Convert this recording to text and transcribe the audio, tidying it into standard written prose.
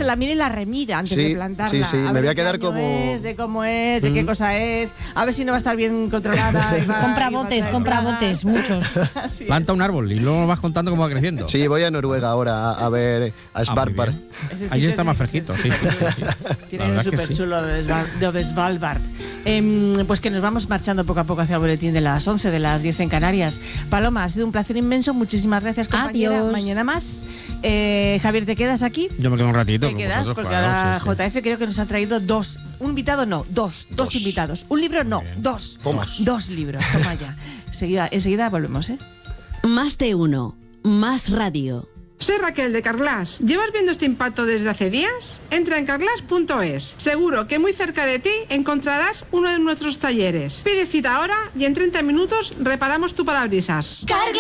se la mire y la remira antes de plantarla. Sí, me voy a quedar como... de cómo es, de qué cosa es, a ver si no va a estar bien controlada. Compra botes, muchos. Planta un árbol y luego vas contando cómo va creciendo. Sí, voy a Noruega ahora a ver a Svalbard. Ahí está más fresquito, sí. Tiene un súper chulo de Svalbard. Pues que nos vamos marchando poco a poco hacia el boletín de las 11, de las 10 en Canarias. Paloma, ha sido un placer inmenso. Muchísimas gracias, compañera. Adiós. Mañana más. Javier, ¿te quedas aquí? Yo me quedo un ratito. Te quedas, porque ahora JF creo que nos han traído dos. Un invitado no, dos invitados. Un libro no, dos. Dos libros, toma ya. Enseguida volvemos, ¿eh? Más de uno, más radio. Soy Raquel de Carglass. ¿Llevas viendo este impacto desde hace días? Entra en carglass.es. Seguro que muy cerca de ti encontrarás uno de nuestros talleres. Pide cita ahora y en 30 minutos reparamos tu parabrisas.